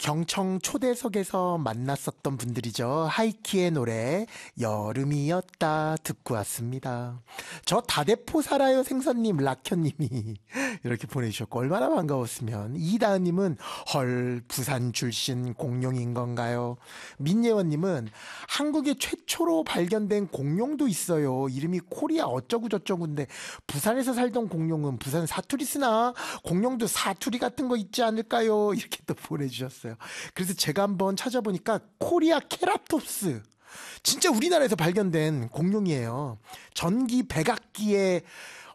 경청 초대석에서 만났었던 분들이죠. 하이키의 노래 여름이었다 듣고 왔습니다. 저 다대포 살아요 생선님, 락현님이 이렇게 보내주셨고 얼마나 반가웠으면. 이다은님은 헐 부산 출신 공룡인 건가요? 민예원님은 한국에 최초로 발견된 공룡도 있어요. 이름이 코리아 어쩌구저쩌구인데 부산에서 살던 공룡은 부산 사투리 쓰나? 공룡도 사투리 같은 거 있지 않을까요? 이렇게 또 보내주셨어요. 그래서 제가 한번 찾아보니까 코리아 케라톱스, 진짜 우리나라에서 발견된 공룡이에요. 전기 백악기에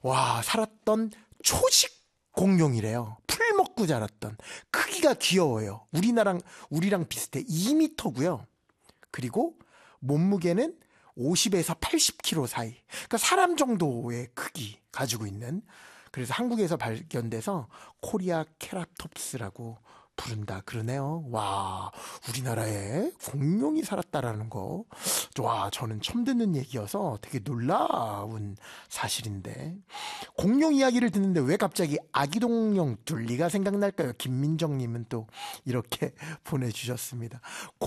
살았던 초식 공룡이래요. 풀 먹고 자랐던. 크기가 귀여워요. 우리랑 비슷해. 2m고요. 그리고 몸무게는 50에서 80kg 사이. 그러니까 사람 정도의 크기 가지고 있는. 그래서 한국에서 발견돼서 코리아 케라톱스라고 부른다 그러네요. 와, 우리나라에 공룡이 살았다라는 거, 저는 처음 듣는 얘기여서 되게 놀라운 사실인데, 공룡 이야기를 듣는데 왜 갑자기 아기동룡 둘리가 생각날까요? 김민정님은 또 이렇게 보내주셨습니다.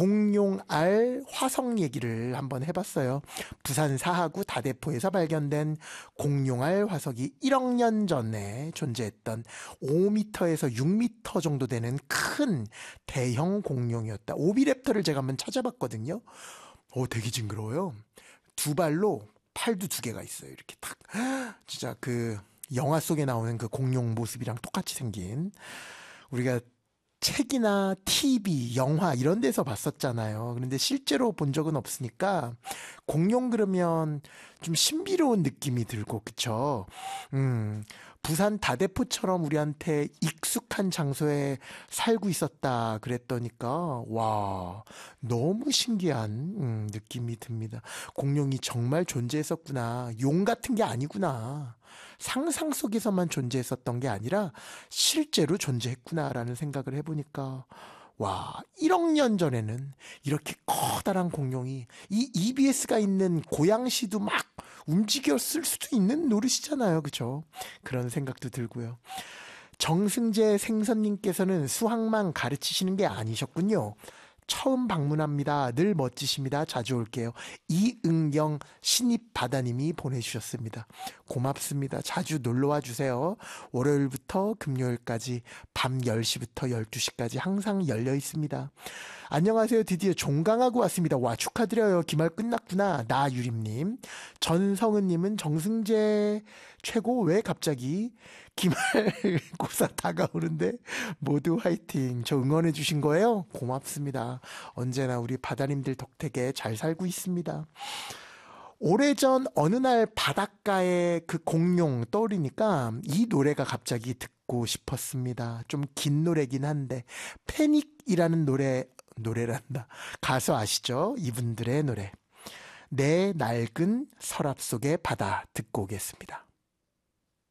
공룡알 화석 얘기를 한번 해봤어요. 부산 사하구 다대포에서 발견된 공룡알 화석이 1억 년 전에 존재했던 5m에서 6m 정도 되는 큰 대형 공룡이었다. 오비랩터를 제가 한번 찾아봤거든요. 되게 징그러워요. 두 발로 팔도 두 개가 있어요. 이렇게 탁. 진짜 그 영화 속에 나오는 그 공룡 모습이랑 똑같이 생긴. 우리가 책이나 TV, 영화 이런 데서 봤었잖아요. 그런데 실제로 본 적은 없으니까 공룡 그러면 좀 신비로운 느낌이 들고, 그쵸? 부산 다대포처럼 우리한테 익숙한 장소에 살고 있었다 그랬더니까 너무 신기한 느낌이 듭니다. 공룡이 정말 존재했었구나. 용 같은 게 아니구나. 상상 속에서만 존재했었던 게 아니라 실제로 존재했구나라는 생각을 해보니까 1억 년 전에는 이렇게 커다란 공룡이, 이 EBS가 있는 고양시도 막 움직였을 수도 있는 노릇이잖아요. 그죠? 그런 생각도 들고요. 정승재 생선님께서는 수학만 가르치시는 게 아니셨군요. 처음 방문합니다. 늘 멋지십니다. 자주 올게요. 이은경 신입바다님이 보내주셨습니다. 고맙습니다. 자주 놀러와 주세요. 월요일부터 금요일까지 밤 10시부터 12시까지 항상 열려 있습니다. 안녕하세요. 드디어 종강하고 왔습니다. 축하드려요. 기말 끝났구나. 나유림님. 전성은님은 정승재 최고. 왜 갑자기 기말고사 다가오는데 모두 화이팅. 저 응원해 주신 거예요? 고맙습니다. 언제나 우리 바다님들 덕택에 잘 살고 있습니다. 오래전 어느 날 바닷가에 그 공룡 떠오르니까 이 노래가 갑자기 듣고 싶었습니다. 좀 긴 노래긴 한데 패닉이라는 노래란다. 가수 아시죠? 이분들의 노래. 내 낡은 서랍 속의 바다 듣고 오겠습니다.